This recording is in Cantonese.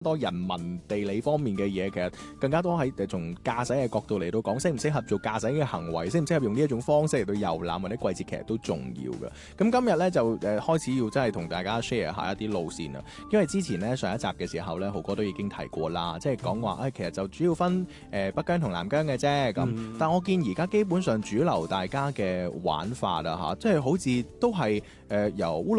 多人文地理方面嘅嘢，其實更加多喺從駕駛嘅角度嚟到講，適唔適合做駕駛嘅行為，適唔適合用呢一種方式嚟到遊覽或者季節，其實都重要嘅。咁今日咧就開始要真係同大家 share 下一啲路線啦，因為之前咧上一集嘅時候咧，豪哥都已經提過啦，即係講話其實就主要分北疆同南疆嘅啫咁。但我見而家基本上主流大家嘅玩法啊嚇，即係好似都係由烏魯